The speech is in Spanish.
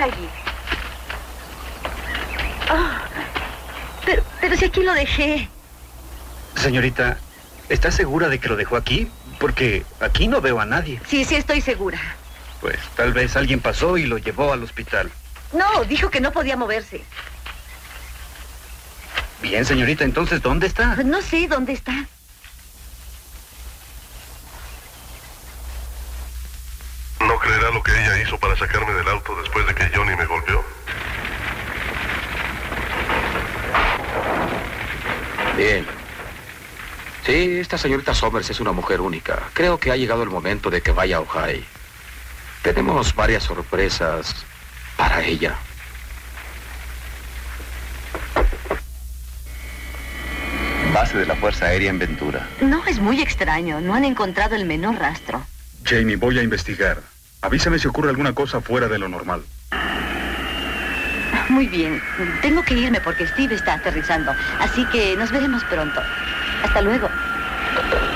allí. Oh, pero si aquí lo dejé. Señorita, ¿está segura de que lo dejó aquí? Porque aquí no veo a nadie. Sí, estoy segura. Pues tal vez alguien pasó y lo llevó al hospital. No, dijo que no podía moverse. Bien, señorita, entonces, ¿dónde está? No sé dónde está. No creerá lo que ella hizo para sacarme del auto después de que Johnny me golpeó. Bien. Sí, esta señorita Somers es una mujer única. Creo que ha llegado el momento de que vaya a Ojai. Tenemos varias sorpresas para ella. Base de la Fuerza Aérea en Ventura. No, es muy extraño. No han encontrado el menor rastro. Jamie, voy a investigar. Avísame si ocurre alguna cosa fuera de lo normal. Muy bien. Tengo que irme porque Steve está aterrizando. Así que nos veremos pronto. Hasta luego.